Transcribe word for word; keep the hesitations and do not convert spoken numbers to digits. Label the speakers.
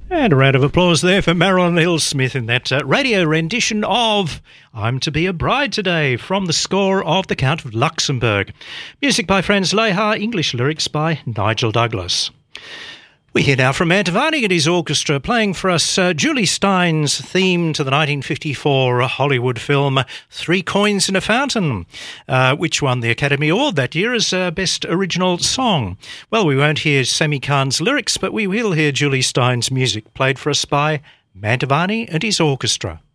Speaker 1: And a round of applause there for Marilyn Hill-Smith in that uh, radio rendition of I'm to Be a Bride Today from the score of The Count of Luxembourg. Music by Franz Lehar, English lyrics by Nigel Douglas. We hear now from Mantovani and his orchestra playing for us uh, Julie Stein's theme to the nineteen fifty-four Hollywood film Three Coins in a Fountain, uh, which won the Academy Award that year as uh, Best Original Song. Well, we won't hear Sammy Kahn's lyrics, but we will hear Julie Stein's music played for us by Mantovani and his orchestra.